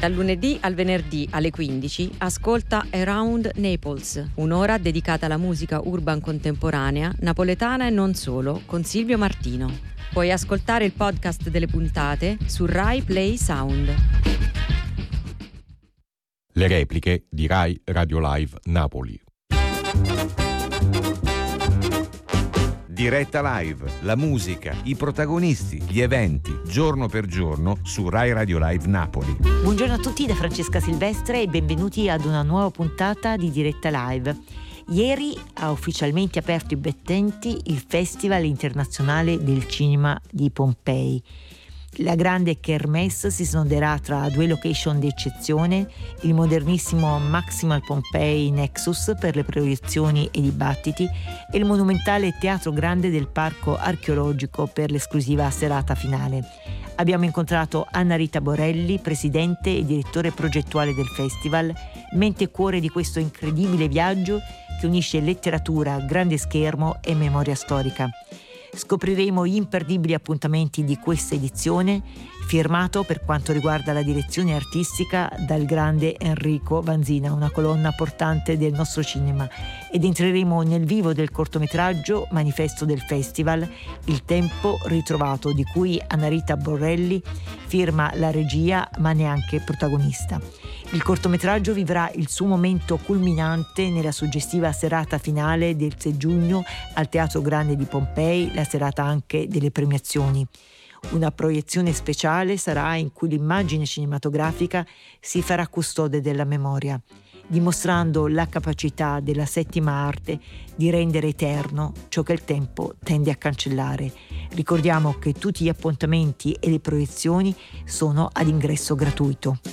Dal lunedì al venerdì alle 15 ascolta Around Naples, un'ora dedicata alla musica urban contemporanea, napoletana e non solo, con Silvio Martino. Puoi ascoltare il podcast delle puntate su Rai Play Sound. Le repliche di Rai Radio Live Napoli. Diretta Live, la musica, i protagonisti, gli eventi, giorno per giorno su Rai Radio Live Napoli. Buongiorno a tutti da Francesca Silvestre e benvenuti ad una nuova puntata di Diretta Live. Ieri ha ufficialmente aperto i battenti il Festival Internazionale del Cinema di Pompei. La grande kermesse si snoderà tra due location d'eccezione, il modernissimo Maximal Pompei Nexus per le proiezioni e i dibattiti e il monumentale Teatro Grande del Parco Archeologico per l'esclusiva serata finale. Abbiamo incontrato Anna Rita Borelli, presidente e direttore progettuale del festival, mente e cuore di questo incredibile viaggio che unisce letteratura, grande schermo e memoria storica. Scopriremo gli imperdibili appuntamenti di questa edizione, firmato per quanto riguarda la direzione artistica dal grande Enrico Vanzina, una colonna portante del nostro cinema, ed entreremo nel vivo del cortometraggio manifesto del festival Il tempo ritrovato, di cui Anna Rita Borelli firma la regia ma neanche protagonista. Il cortometraggio vivrà il suo momento culminante nella suggestiva serata finale del 6 giugno al Teatro Grande di Pompei, la serata anche delle premiazioni. Una proiezione speciale sarà in cui l'immagine cinematografica si farà custode della memoria, dimostrando la capacità della settima arte di rendere eterno ciò che il tempo tende a cancellare. Ricordiamo che tutti gli appuntamenti e le proiezioni sono ad ingresso gratuito.